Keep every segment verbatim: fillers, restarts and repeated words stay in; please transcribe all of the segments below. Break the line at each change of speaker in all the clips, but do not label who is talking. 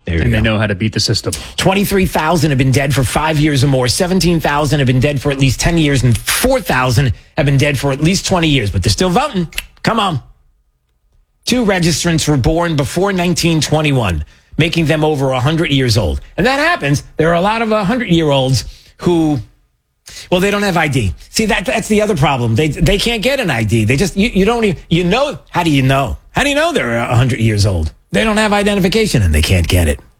There
and
you
they
go.
know how to beat the system.
twenty-three thousand have been dead for five years or more. seventeen thousand have been dead for at least ten years. And four thousand have been dead for at least twenty years. But they're still voting. Come on. Two registrants were born before nineteen twenty-one, making them over one hundred years old. And that happens. There are a lot of one hundred-year-olds who, well, they don't have I D. See, that that's the other problem. They they can't get an I D. They just, you, you don't even, you know, how do you know? How do you know they're one hundred years old? They don't have identification and they can't get it.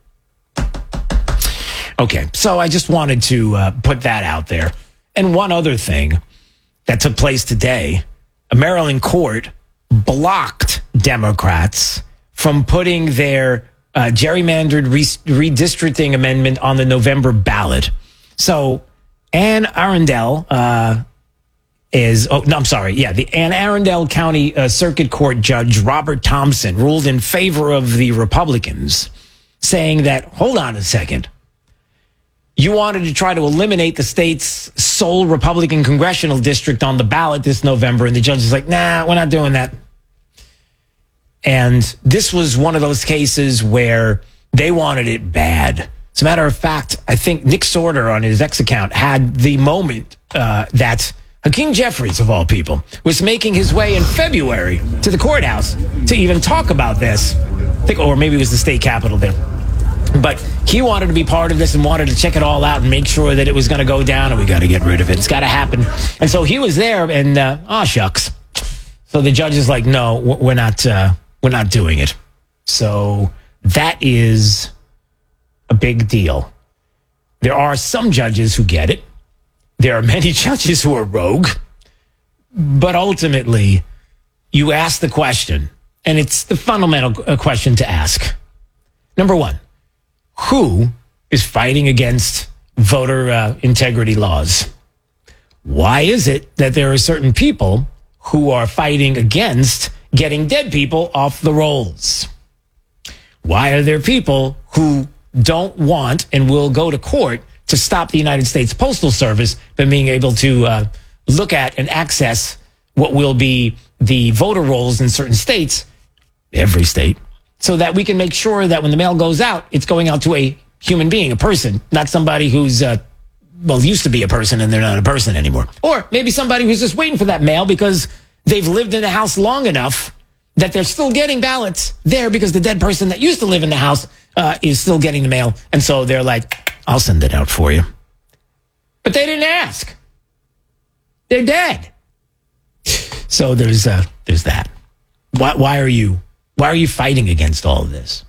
Okay, so I just wanted to uh, put that out there. And one other thing that took place today, a Maryland court blocked Democrats from putting their uh, gerrymandered re- redistricting amendment on the November ballot. So Anne Arundel uh, is, oh, no, I'm sorry. Yeah, the Anne Arundel County uh, Circuit Court Judge Robert Thompson ruled in favor of the Republicans, saying that, hold on a second. You wanted to try to eliminate the state's sole Republican congressional district on the ballot this November, and the judge is like, nah, we're not doing that. And this was one of those cases where they wanted it bad. As a matter of fact, I think Nick Sorter on his X account had the moment uh, that Hakeem Jeffries, of all people, was making his way in February to the courthouse to even talk about this. I think, or maybe it was the state capitol there. But he wanted to be part of this and wanted to check it all out and make sure that it was going to go down, and we got to get rid of it. It's got to happen. And so he was there, and uh, oh shucks. So the judge is like, no, we're not, uh, we're not doing it. So that is a big deal. There are some judges who get it. There are many judges who are rogue. But ultimately, you ask the question, and it's the fundamental question to ask. Number one, who is fighting against voter uh, integrity laws? Why is it that there are certain people who are fighting against getting dead people off the rolls? Why are there people who don't want and will go to court to stop the United States Postal Service from being able to uh, look at and access what will be the voter rolls in certain states, every state, so that we can make sure that when the mail goes out, it's going out to a human being, a person, not somebody who's, uh, well, used to be a person and they're not a person anymore. Or maybe somebody who's just waiting for that mail because they've lived in the house long enough that they're still getting ballots there because the dead person that used to live in the house uh, is still getting the mail. And so they're like, I'll send it out for you. But they didn't ask. They're dead. So there's uh, there's that. Why, why are you why are you fighting against all of this?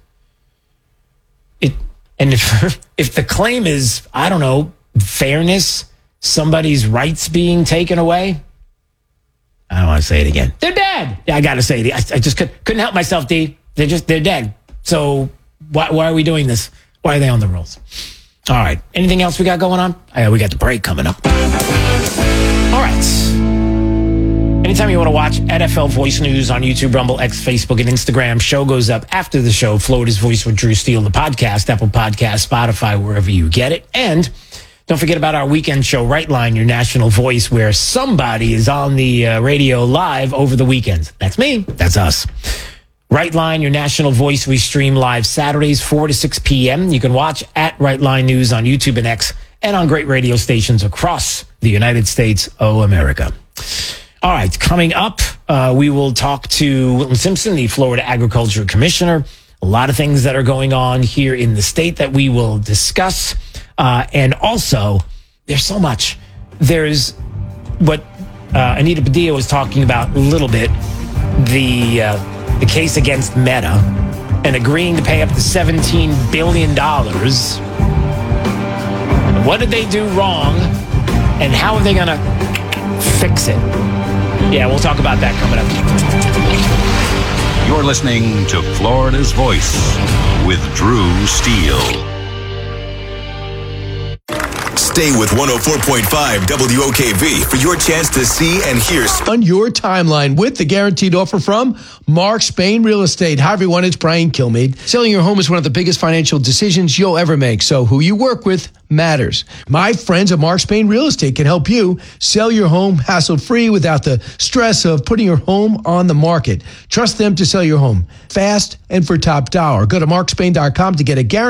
It and if if the claim is, I don't know, fairness, somebody's rights being taken away. I don't want to say it again. They're dead. I got to say it. I, I just could, couldn't help myself, D. They're just, they're dead. So why, why are we doing this? Why are they on the rolls? All right. Anything else we got going on? Uh, we got the break coming up. All right. Anytime you want to watch N F L Voice News on YouTube, Rumble, X, Facebook, and Instagram, show goes up after the show. Florida's Voice with Drew Steele, the podcast, Apple Podcast, Spotify, wherever you get it. And don't forget about our weekend show, Right Line, your national voice, where somebody is on the uh, radio live over the weekends. That's me. That's us. Right Line, your national voice. We stream live Saturdays, four to six p.m. You can watch at Right Line News on YouTube and X and on great radio stations across the United States, oh, America. All right, coming up, uh, we will talk to Wilton Simpson, the Florida Agriculture Commissioner. A lot of things that are going on here in the state that we will discuss. Uh, and also, there's so much. There's what uh, Anita Padilla was talking about a little bit, the uh, the case against Meta and agreeing to pay up to seventeen billion dollars. What did they do wrong, and how are they going to fix it? Yeah, we'll talk about that coming up.
You're listening to Florida's Voice with Drew Steele.
Stay with one oh four point five W O K V for your chance to see and hear
on your timeline with the guaranteed offer from Mark Spain Real Estate. Hi, everyone. It's Brian Kilmeade. Selling your home is one of the biggest financial decisions you'll ever make, so who you work with matters. My friends at Mark Spain Real Estate can help you sell your home hassle-free without the stress of putting your home on the market. Trust them to sell your home fast and for top dollar. Go to mark spain dot com to get a guarantee